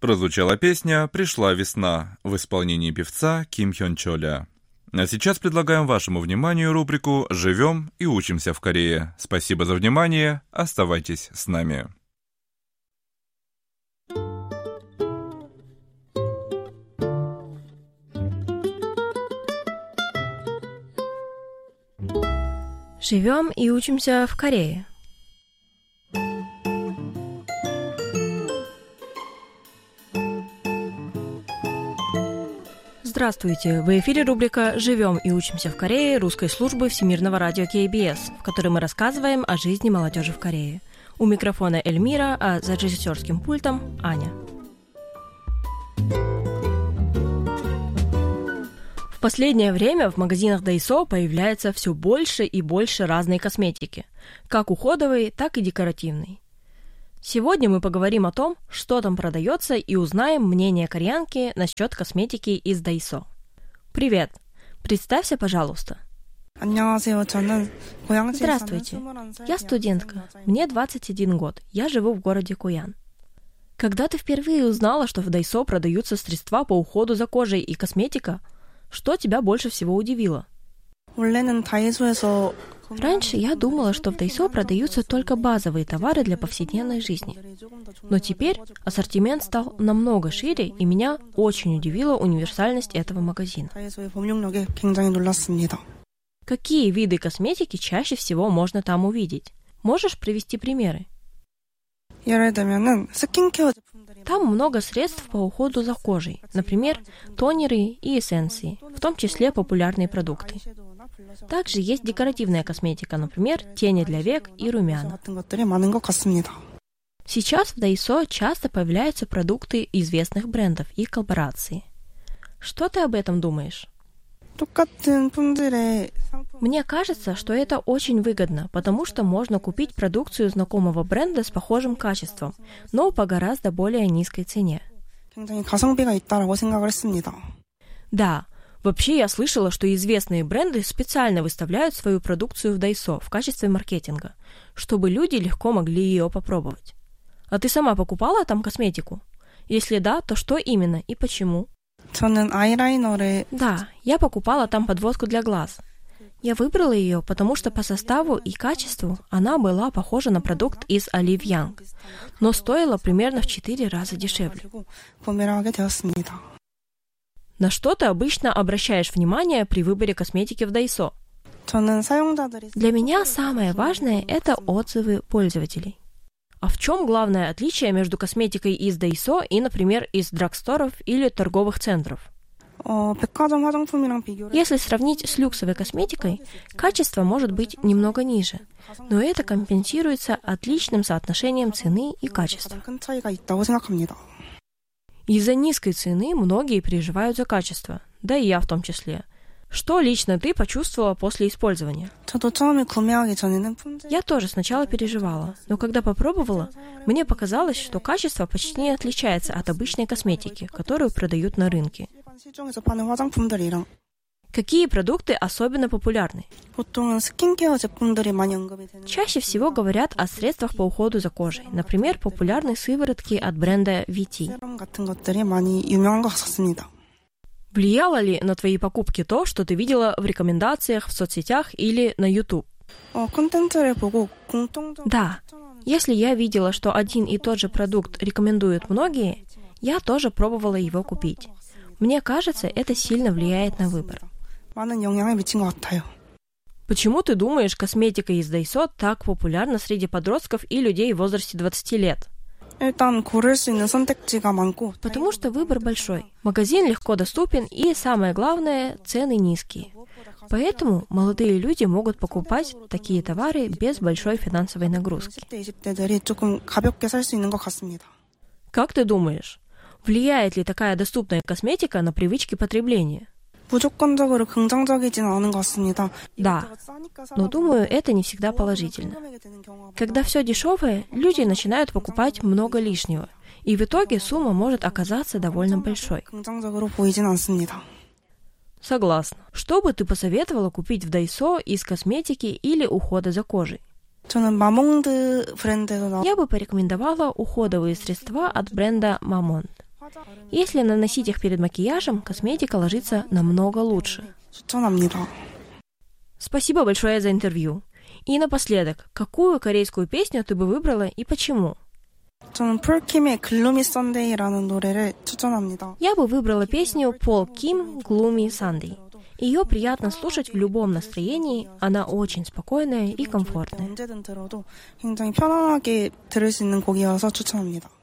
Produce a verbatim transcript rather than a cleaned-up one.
Прозвучала песня «Пришла весна» в исполнении певца Ким Хён Чоля. А сейчас предлагаем вашему вниманию рубрику «Живем и учимся в Корее». Спасибо за внимание, оставайтесь с нами. Живем и учимся в Корее. Здравствуйте! В эфире рубрика «Живем и учимся в Корее» русской службы Всемирного радио кей би эс, в которой мы рассказываем о жизни молодежи в Корее. У микрофона Эльмира, а за режиссерским пультом Аня. В последнее время в магазинах Daiso появляется все больше и больше разной косметики, как уходовой, так и декоративной. Сегодня мы поговорим о том, что там продается, и узнаем мнение кореянки насчет косметики из Daiso. Привет! Представься, пожалуйста. Здравствуйте. Я студентка. Мне двадцать один год. Я живу в городе Коян. Когда ты впервые узнала, что в Daiso продаются средства по уходу за кожей и косметика, что тебя больше всего удивило? Раньше я думала, что в Daiso продаются только базовые товары для повседневной жизни. Но теперь ассортимент стал намного шире, и меня очень удивила универсальность этого магазина. Какие виды косметики чаще всего можно там увидеть? Можешь привести примеры? Там много средств по уходу за кожей, например, тонеры и эссенции, в том числе популярные продукты. Также есть декоративная косметика, например, тени для век и румяна. Сейчас в Daiso часто появляются продукты известных брендов и коллабораций. Что ты об этом думаешь? Мне кажется, что это очень выгодно, потому что можно купить продукцию знакомого бренда с похожим качеством, но по гораздо более низкой цене. Да, вообще я слышала, что известные бренды специально выставляют свою продукцию в Daiso в качестве маркетинга, чтобы люди легко могли ее попробовать. А ты сама покупала там косметику? Если да, то что именно и почему? Да, я покупала там подводку для глаз. Я выбрала ее, потому что по составу и качеству она была похожа на продукт из Olive Young, но стоила примерно в четыре раза дешевле. На что ты обычно обращаешь внимание при выборе косметики в Daiso? Для меня самое важное – это отзывы пользователей. А в чем главное отличие между косметикой из Daiso и, например, из драгсторов или торговых центров? Если сравнить с люксовой косметикой, качество может быть немного ниже, но это компенсируется отличным соотношением цены и качества. Из-за низкой цены многие переживают за качество, да и я в том числе. Что лично ты почувствовала после использования? Я тоже сначала переживала, но когда попробовала, мне показалось, что качество почти не отличается от обычной косметики, которую продают на рынке. Какие продукты особенно популярны? Чаще всего говорят о средствах по уходу за кожей, например, популярные сыворотки от бренда ви ти. Влияло ли на твои покупки то, что ты видела в рекомендациях в соцсетях или на YouTube? Да. Если я видела, что один и тот же продукт рекомендуют многие, я тоже пробовала его купить. Мне кажется, это сильно влияет на выбор. Почему ты думаешь, косметика из Daiso так популярна среди подростков и людей в возрасте двадцати лет? Потому что выбор большой. Магазин легко доступен и, самое главное, цены низкие. Поэтому молодые люди могут покупать такие товары без большой финансовой нагрузки. Как ты думаешь, влияет ли такая доступная косметика на привычки потребления? Да, но думаю, это не всегда положительно. Когда все дешевое, люди начинают покупать много лишнего, и в итоге сумма может оказаться довольно большой. Согласна. Что бы ты посоветовала купить в Daiso из косметики или ухода за кожей? Я бы порекомендовала уходовые средства от бренда Mamont. Если наносить их перед макияжем, косметика ложится намного лучше. 추천합니다. Спасибо большое за интервью. И напоследок, какую корейскую песню ты бы выбрала и почему? 저는 폴킴의 Gloomy Sunday라는 노래를 추천합니다. Я бы выбрала песню Пол Ким «Gloomy Sunday». Ее приятно слушать в любом настроении, она очень спокойная и комфортная. 언제든 들어도 굉장히 편안하게 들을 수 있는 곡이어서 추천합니다.